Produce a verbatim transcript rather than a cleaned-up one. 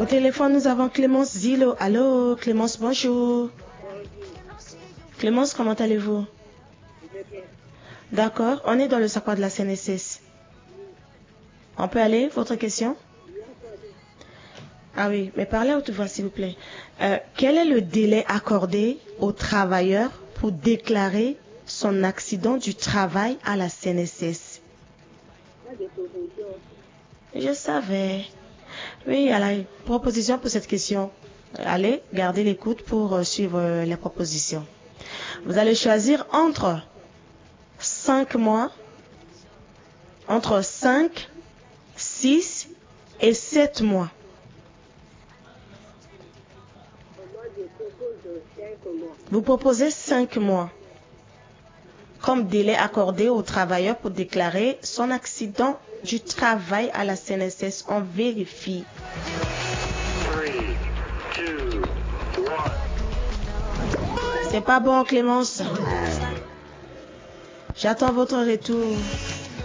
Au téléphone, nous avons Clémence Zilo. Allô, Clémence, bonjour. Clémence, comment allez-vous? D'accord, on est dans le savoir de la C N S S. On peut aller? Votre question? Ah oui, mais parlez à haute voix, s'il vous plaît. Euh, quel est le délai accordé aux travailleurs pour déclarer son accident du travail à la C N S S? Je savais. Oui, il y a la proposition pour cette question. Allez, gardez l'écoute pour euh, suivre euh, les propositions. Vous allez choisir entre cinq mois, entre cinq, six et sept mois. Vous proposez cinq mois comme délai accordé aux travailleurs pour déclarer son accident du travail à la C N S S. On vérifie. C'est pas bon, Clémence. J'attends votre retour.